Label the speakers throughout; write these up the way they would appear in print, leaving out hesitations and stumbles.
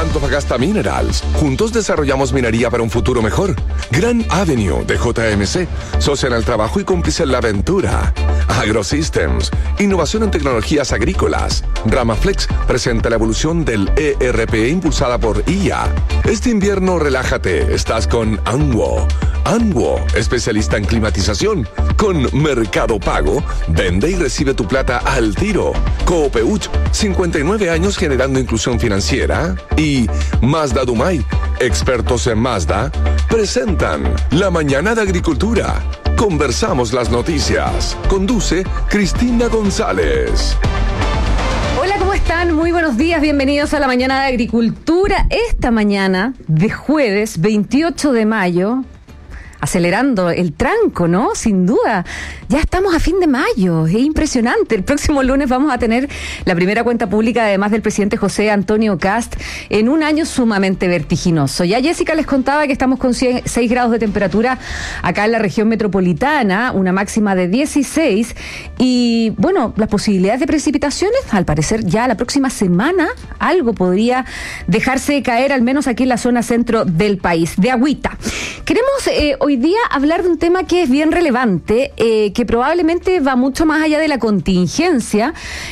Speaker 1: Antofagasta Minerals. Juntos desarrollamos minería para un futuro mejor. Grand Avenue de JMC. Socia en el trabajo y cómplice en la aventura. AgroSystems. Innovación en tecnologías agrícolas. Ramaflex presenta la evolución del ERP impulsada por IA. Este invierno relájate. Estás con Anwo. Anwo, especialista en climatización. Con Mercado Pago, vende y recibe tu plata al tiro. Coopeuch, 59 años generando inclusión financiera. Y Mazda Dumay, expertos en Mazda, presentan La Mañana de Agricultura. Conversamos las noticias. Conduce Cristina González.
Speaker 2: Hola, ¿cómo están? Muy buenos días, bienvenidos a La Mañana de Agricultura. Esta mañana de jueves 28 de mayo... acelerando el tranco, ¿no? Sin duda. Ya estamos a fin de mayo. Es impresionante. El próximo lunes vamos a tener la primera cuenta pública, además del presidente José Antonio Kast, en un año sumamente vertiginoso. Ya Jessica les contaba que estamos con 6 grados de temperatura acá en la región metropolitana, una máxima de 16. Y, bueno, las posibilidades de precipitaciones, al parecer ya la próxima semana algo podría dejarse caer, al menos aquí en la zona centro del país, de agüita. Queremos hoy día hablar de un tema que es bien relevante, que probablemente va mucho más allá de la contingencia,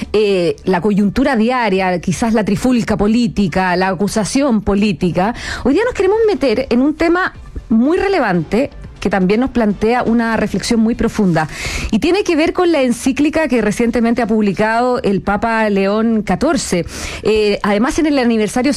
Speaker 2: la coyuntura diaria, quizás la trifulca política, la acusación política. Hoy día nos queremos meter en un tema muy relevante que también nos plantea una reflexión muy profunda y tiene que ver con la encíclica que recientemente ha publicado el Papa León XIV. Además, en el aniversario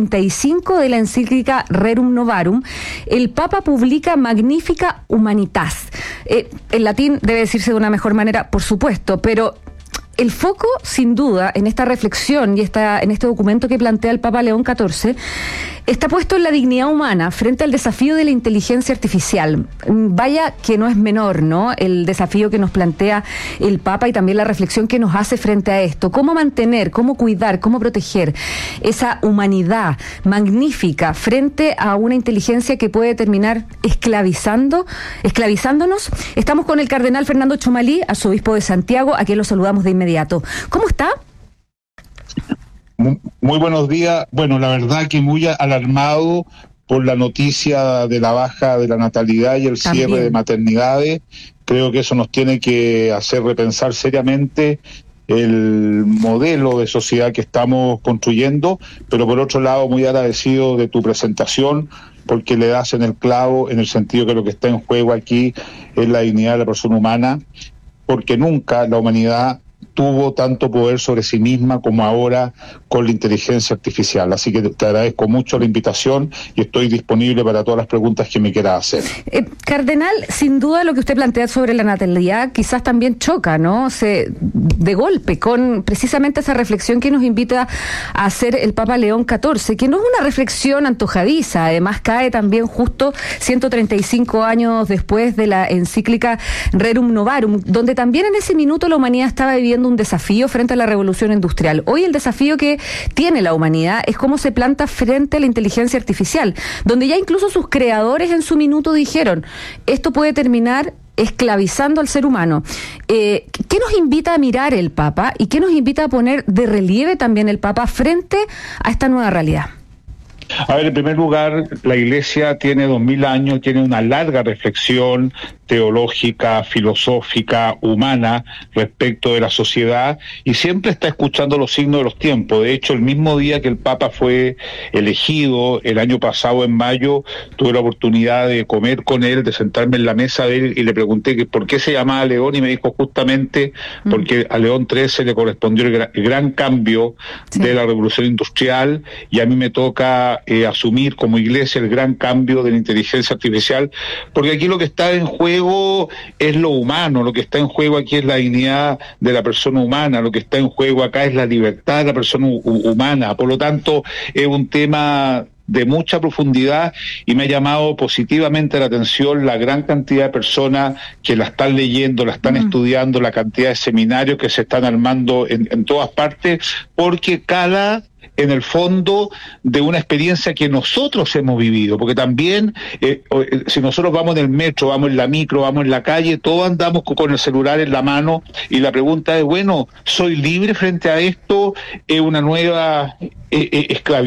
Speaker 2: 135 de la encíclica Rerum Novarum, el Papa publica Magnificat Humanitas. En latín debe decirse de una mejor manera, por supuesto, pero el foco, sin duda, en esta reflexión y en este documento que plantea el Papa León XIV, está puesto en la dignidad humana frente al desafío de la inteligencia artificial. Vaya que no es menor, ¿no? El desafío que nos plantea el Papa y también la reflexión que nos hace frente a esto. Cómo mantener, cómo cuidar, cómo proteger esa humanidad magnífica frente a una inteligencia que puede terminar esclavizándonos. Estamos con el cardenal Fernando Chomalí, arzobispo de Santiago, a quien lo saludamos de inmediato. ¿Cómo está?
Speaker 3: Muy buenos días. Bueno, la verdad que muy alarmado por la noticia de la baja de la natalidad y el cierre de maternidades. Creo que eso nos tiene que hacer repensar seriamente el modelo de sociedad que estamos construyendo, pero por otro lado muy agradecido de tu presentación, porque le das en el clavo, en el sentido que lo que está en juego aquí es la dignidad de la persona humana, porque nunca la humanidad tuvo tanto poder sobre sí misma como ahora con la inteligencia artificial. Así que te agradezco mucho la invitación y estoy disponible para todas las preguntas que me quieras hacer.
Speaker 2: Cardenal, sin duda lo que usted plantea sobre la natalidad quizás también choca, ¿no? De golpe con precisamente esa reflexión que nos invita a hacer el Papa León XIV, que no es una reflexión antojadiza, además cae también justo 135 años después de la encíclica Rerum Novarum, donde también en ese minuto la humanidad estaba viviendo un desafío frente a la revolución industrial. Hoy el desafío que tiene la humanidad es cómo se planta frente a la inteligencia artificial, donde ya incluso sus creadores en su minuto dijeron, esto puede terminar esclavizando al ser humano. ¿Qué nos invita a mirar el Papa y qué nos invita a poner de relieve también el Papa frente a esta nueva realidad?
Speaker 3: A ver, en primer lugar, la Iglesia tiene 2000 años, tiene una larga reflexión teológica, filosófica, humana respecto de la sociedad y siempre está escuchando los signos de los tiempos. De hecho, el mismo día que el Papa fue elegido, el año pasado en mayo, tuve la oportunidad de comer con él, de sentarme en la mesa de él y le pregunté que por qué se llamaba León y me dijo justamente porque a León XIII le correspondió el gran cambio de la revolución industrial y a mí me toca asumir como Iglesia el gran cambio de la inteligencia artificial, porque aquí lo que está en juego es lo humano, lo que está en juego aquí es la dignidad de la persona humana, lo que está en juego acá es la libertad de la persona humana, por lo tanto es un tema de mucha profundidad y me ha llamado positivamente la atención la gran cantidad de personas que la están leyendo, la están estudiando, la cantidad de seminarios que se están armando en todas partes, porque cada en el fondo de una experiencia que nosotros hemos vivido, porque también si nosotros vamos en el metro, vamos en la micro, vamos en la calle, todos andamos con el celular en la mano y la pregunta es, bueno, ¿soy libre frente a esto? ¿Es una nueva esclavitud?